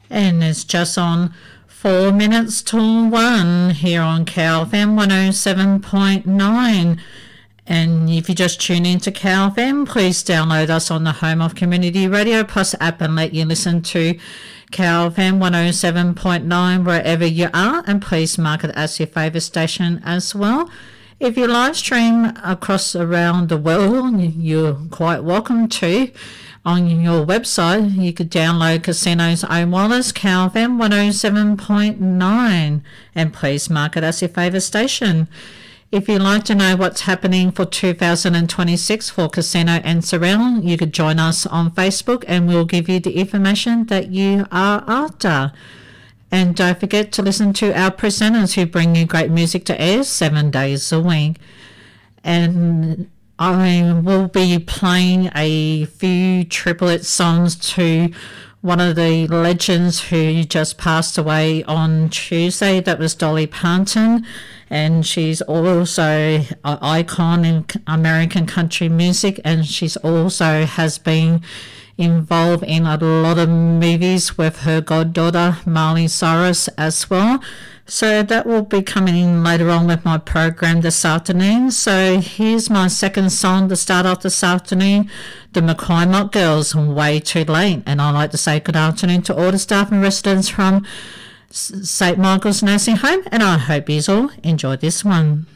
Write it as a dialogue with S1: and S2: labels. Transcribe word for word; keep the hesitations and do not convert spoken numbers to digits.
S1: And it's just on four minutes till one here on K L F M one oh seven point nine. And if you just tune into K L F M, please download us on the Home of Community Radio Plus app and let you listen to K L F M one oh seven point nine wherever you are, and please mark it as your favourite station as well. If you live stream across around the world, you're quite welcome to. On your website, you could download Casino's own wireless K L F M one oh seven point nine, and please mark it as your favourite station. If you'd like to know what's happening for two thousand twenty-six for Casino and Surround, you could join us on Facebook and we'll give you the information that you are after. And don't forget to listen to our presenters who bring you great music to air seven days a week. And I will be playing a few triplet songs to one of the legends who just passed away on Tuesday. That was Dolly Parton, and she's also an icon in American country music, and she's also has been involved in a lot of movies with her goddaughter Miley Cyrus as well. So that will be coming in later on with my program this afternoon. So here's my second song to start off this afternoon, the McCoy Mott Girls, Way Too Late. And I'd like to say good afternoon to all the staff and residents from Saint Michael's Nursing Home, and I hope you all enjoy this one.